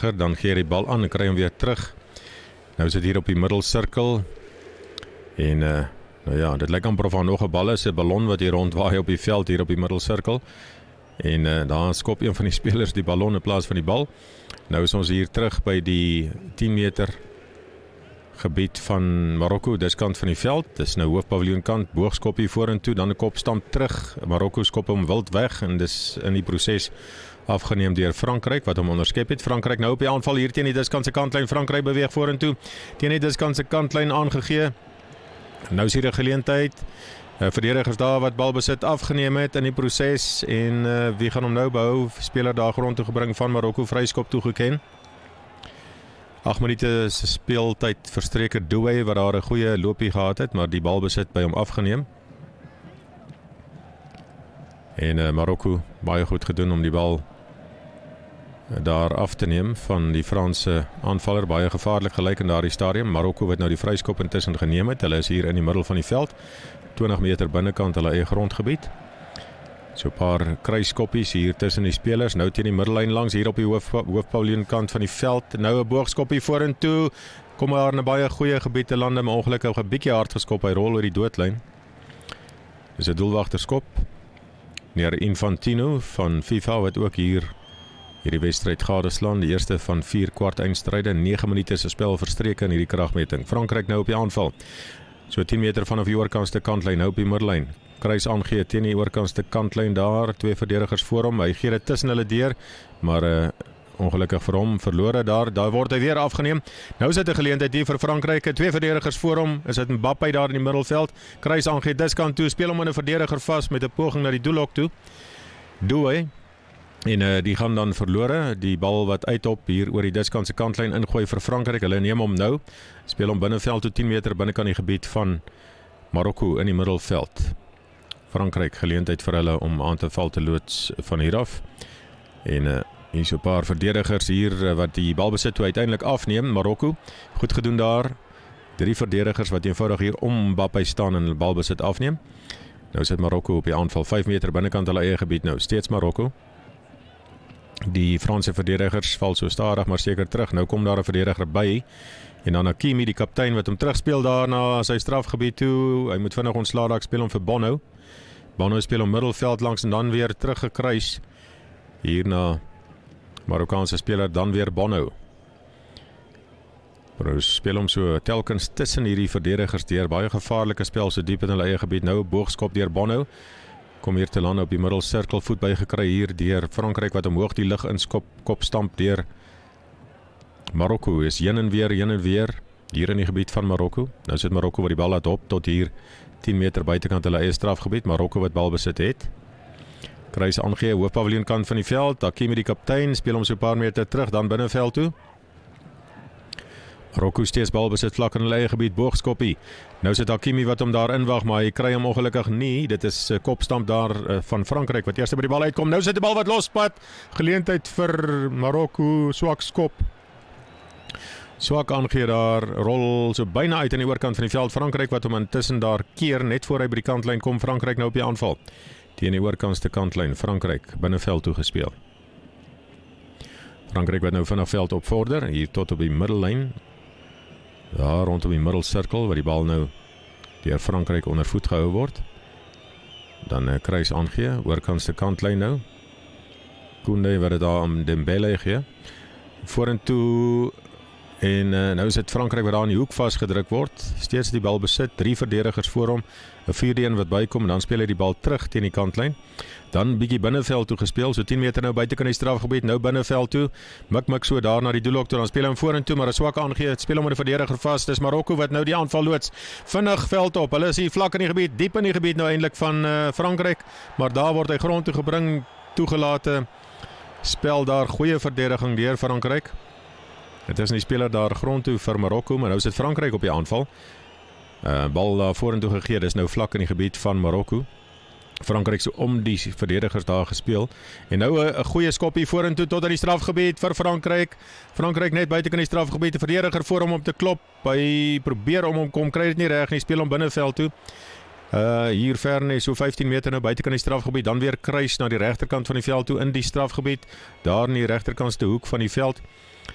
verdediger, dan gee hy die bal aan en kry hom weer terug. Nou is dit hier op die middelsirkel. En nou ja, dit lyk amper of daar nog 'n bal is, 'n ballon wat hier rondwaai op die veld hier op die middelsirkel. En daar skop een van die spelers die ballon in plaas van die bal. Nou is ons hier terug by die 10 meter gebied van Marokko, dis kant van die veld. Dis nou hoofpaviljoenkant, boogskop hier vorentoe, dan 'n kopstamp terug. Marokko skop hom wild weg en dis in die proses afgeneem deur Frankryk wat hom onderskep het. Frankryk nou op die aanval hier teen die diskant se kantlyn. Frankryk beweeg vorentoe teen die diskant se kantlyn aangegee. Nou is hier 'n geleentheid. Verdedigers daar wat balbesit afgeneem het in die proses en wie gaan hom nou behou? Speler daar grond toe gebring van Marokko, vryskop toegeken. 8 minute se speeltyd verstreke Douay wat daar 'n goeie loopie gehad het, maar die balbesit by hom afgeneem. En Marokko baie goed gedoen om die bal daar af te neem van die Franse aanvaller, baie gevaarlik gelyk in daardie stadium. Marokko wat nou die vryskop intussen geneem het. Hulle is hier in die middel van die veld, 20 meter binnekant hulle eie grondgebied. So 'n paar kruiskoppies hier tussen die spelers, nou teen die middellyn langs hier op die hoofpaviljoenkant van die veld. Nou 'n boogskoppie vorentoe. Kom daar in 'n baie goeie gebied te lande, maar ongelukkig 'n bietjie hard geskop. Hy rol oor die doodlyn. Dis 'n doelwagterskop. Meneer Infantino van FIFA wat ook hierdie wedstryd gadeslaan, die eerste van 4 kwart eindstryde, 9 minute se spel verstreke in hierdie kragmeting. Frankryk nou op die aanval. So 10 meter vanaf die oorkantste kantlyn, nou op die middellyn. Kruis aangee teen die oorkantste kantlyn daar, 2 verdedigers voor hom. Hy gee dit tussen hulle deur, maar ongelukkig vir hom verlore daar word hy weer afgeneem. Nou is dit 'n geleentheid hier vir Frankryk, 2 verdedigers voor hom. Is dit Mbappé daar in die middelveld? Kruis aangee diskant toe, speel hom in 'n verdediger vas met 'n poging na die doellok toe. Douay. En die gaan dan verlore, die bal wat uitop hier oor die diskant se kantlyn ingooi vir Frankryk. Hulle neem hom nou, speel hom binneveld toe 10 meter binnekant die gebied van Marokko in die middelveld. Frankryk geleentheid vir hulle om aan te val te loods van hier af. En hier is 'n paar verdedigers hier wat die balbesit toe uiteindelik afneem. Marokko, goed gedoen daar. 3 verdedigers wat eenvoudig hier om Mbappé staan en hulle balbesit afneem. Nou sit Marokko op die aanval, 5 meter binnekant hulle eie gebied nou, steeds Marokko. Die Franse verdedigers val so stadig maar seker terug. Nou kom daar 'n verdediger by. En dan Hakimi, die kaptein wat hom terugspeel daar na sy strafgebied toe. Hy moet vinnig ontslae raak, speel hom vir Bono. Bono speel hom middelveld langs en dan weer teruggekruis. Hier na Marokkaanse speler, dan weer Bono. Bruce speel hom so telkens tussen hierdie verdedigers deur. Baie gevaarlike spel so diep in hulle eie gebied. Nou 'n boogskop deur Bono. Kom hier te land op die middelsirkel, voet by gekry hier deur Frankryk wat omhoog die lug inskop, kopstamp deur Marokko. Is heen en weer hier in die gebied van Marokko. Nou sit Marokko wat die bal laat op tot hier 10 meter buitekant hulle eie strafgebied. Marokko wat bal besit het. Kruis aangee, hoofpaviljoenkant van die veld. Hakimi die kaptein, speel hom so 'n paar meter terug, dan binneveld toe. Marokko steeds balbesit vlak in hulle eie gebied, boogskoppie. Nou sit Hakimi wat hom daar inwag, maar hy kry hom ongelukkig nie. Dit is kopstamp daar van Frankryk wat eers by die bal uitkom. Nou sit die bal wat lospad. Geleentheid vir Marokko, swak skop. Swak aangee daar, rol so byna uit aan die oorkant van die veld. Frankryk wat hom intussen daar keer, net voor hy by die kantlyn kom. Frankryk nou op die aanval. Teen die oorkantste kantlyn, Frankryk binneveld toe gespeel. Frankryk wat nou vanaf veld opvorder, hier tot op die middellyn. Daar rondom die middelsirkel waar die bal nou deur Frankryk onder voet gehou word. Dan Kruis aangee, oorkantste kantlyn nou. Koundé wat dit daar aan Dembele gee. Vorentoe en nou is dit Frankryk wat daar in die hoek vasgedruk word. Steeds die bal besit, 3 verdedigers voor hom. 'n 4-1 wat bykom en dan speel hy die bal terug teen die kantlyn. Dan bietjie binneveld toe gespeel, so 10 meter nou buitekant die strafgebied, nou binneveld toe. Mik so daar na die doellok toe, dan speel hy hom vorentoe, maar 'n swak aangee, speel hom met 'n verdediger vas. Dis Marokko wat nou die aanval loods. Vinnig veld op. Hulle is hier vlak in die gebied, diep in die gebied nou eintlik van Frankryk, maar daar word hy grond toe gebring, toegelate spel daar, goeie verdediging deur Frankryk. Dit is nie speler daar grond toe vir Marokko, maar nou sit Frankryk op die aanval. Bal daar vorentoe gegee, dis nou vlak in die gebied van Marokko. Frankryk so om die verdedigers daar gespeel. En nou 'n goeie skoppie vorentoe tot aan die strafgebied vir Frankryk. Frankryk net buitekant die strafgebied, 'n verdediger voor hom om te klop. Hy probeer om hom kom, kry dit nie reg nie, speel hom binneveld toe. Hier ver net so 15 meter nou buitekant die strafgebied, dan weer kruis na die regterkant van die veld toe in die strafgebied. Daar in die regterkantste hoek van die veld.